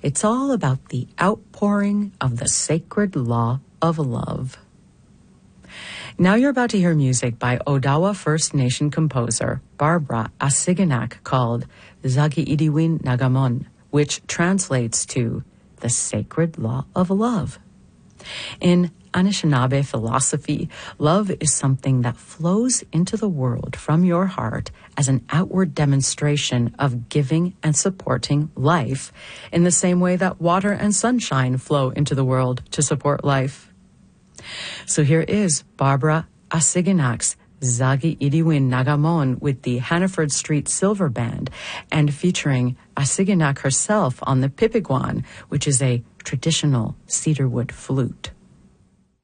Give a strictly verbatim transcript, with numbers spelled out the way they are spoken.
It's all about the outpouring of the sacred law of love. Now you're about to hear music by Odawa First Nation composer Barbara Asiganak called Zagi Idiwin Nagamon, which translates to the sacred law of love. In Anishinaabe philosophy, love is something that flows into the world from your heart as an outward demonstration of giving and supporting life, in the same way that water and sunshine flow into the world to support life. So here is Barbara Asiganak's Zagi Idiwin Nagamon with the Hannaford Street Silver Band, and featuring Asiganak herself on the pipigwan, which is a traditional cedarwood flute.